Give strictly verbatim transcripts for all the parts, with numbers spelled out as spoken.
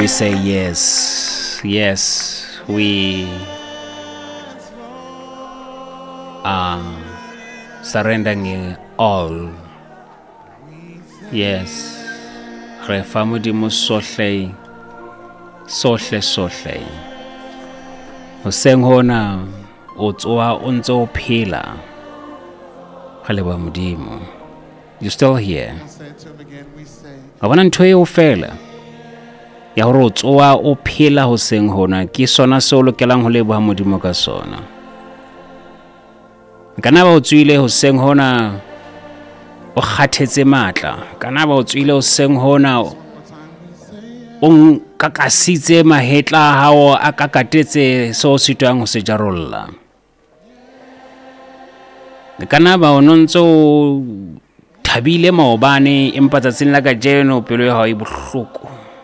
say yes, yes, we are surrendering it all. Yes, re fa Modimo sohle, sohle sohle. Hoseng hona o tsoa o ntse o phela. Ga leboha Modimo. You're still here. Ga bona ntho e o fela. Ya hore o tsoa o phela hoseng hona ke sona se o lokelang ho leboha Modimo ka sona. Kana ba o tswile hoseng hona o kgathetse matla, kana ba o tswile hoseng hona o kakasitse mahetla a hao a kakatetse so sitwang ho se jarolla. Kana ba o nontso thabile maobane empa tsatsing la kajeno pelo ya hao e bohloko.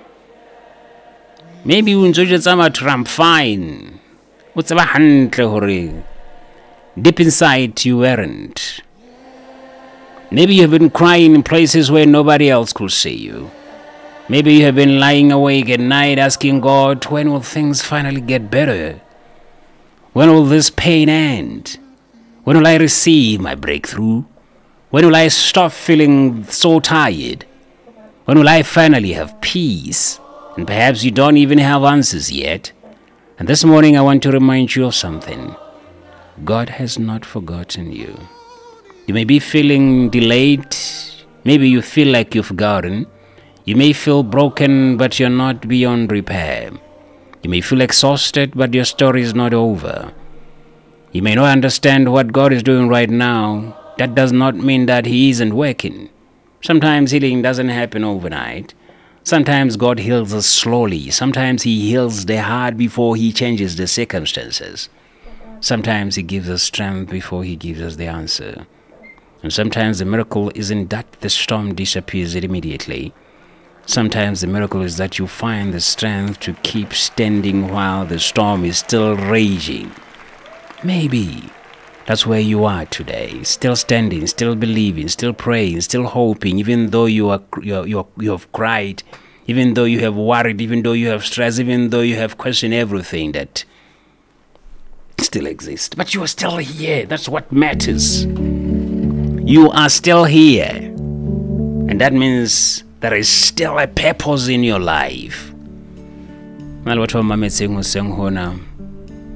Maybe o ntso jetsa matho I'm fine. O tseba hantle hore deep inside you weren't. Maybe you have been crying in places where nobody else could see you. Maybe you have been lying awake at night asking God, when will things finally get better? When will this pain end? When will I receive my breakthrough? When will I stop feeling so tired? When will I finally have peace? And perhaps you don't even have answers yet. And this morning I want to remind you of something. God has not forgotten you. You may be feeling delayed. Maybe you feel like you've forgotten. You may feel broken, but you're not beyond repair. You may feel exhausted, but your story is not over. You may not understand what God is doing right now. That does not mean that He isn't working. Sometimes healing doesn't happen overnight. Sometimes God heals us slowly. Sometimes He heals the heart before He changes the circumstances. Sometimes He gives us strength before He gives us the answer. And sometimes the miracle isn't that the storm disappears immediately. Sometimes the miracle is that you find the strength to keep standing while the storm is still raging. Maybe that's where you are today, still standing, still believing, still praying, still hoping, even though you are you are, you, are, you have cried, even though you have worried, even though you have stressed, even though you have questioned everything that still exists. But you are still here. That's what matters. You are still here. And that means there is still a purpose in your life.